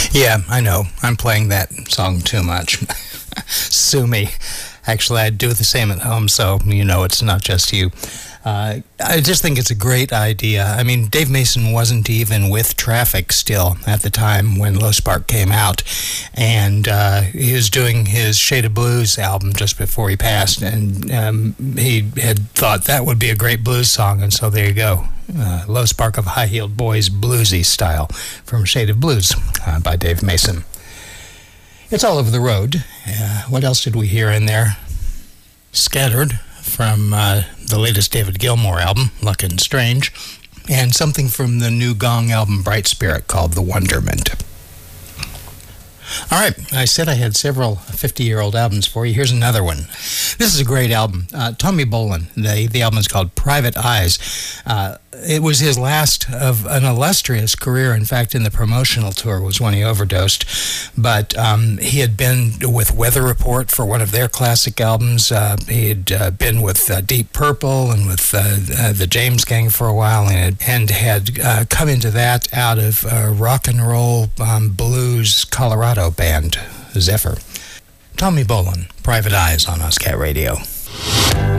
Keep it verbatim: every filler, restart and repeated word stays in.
Yeah, I know. I'm playing that song too much. Sue me. Actually, I do the same at home, so you know it's not just you. Uh, I just think it's a great idea. I mean, Dave Mason wasn't even with Traffic still at the time when Low Spark came out, and uh, he was doing his Shade of Blues album just before he passed, and um, he had thought that would be a great blues song, and so there you go. Uh, Low Spark of High-Heeled Boys bluesy style from Shade of Blues uh, by Dave Mason. It's All Over the Road. Uh, what else did we hear in there? Scattered from uh, the latest David Gilmour album, Luckin' Strange, and something from the new Gong album, Bright Spirit, called The Wonderment. All right, I said I had several fifty-year-old albums for you. Here's another one. This is a great album. Uh, Tommy Bolin, the, the album is called Private Eyes. Uh, it was his last of an illustrious career. In fact, in the promotional tour was when he overdosed. But um, he had been with Weather Report for one of their classic albums. Uh, he had uh, been with uh, Deep Purple and with uh, uh, the James Gang for a while, and, and had uh, come into that out of uh, rock and roll um, blues Colorado band, Zephyr. Tommy Bolin, Private Eyes on OzCat Radio.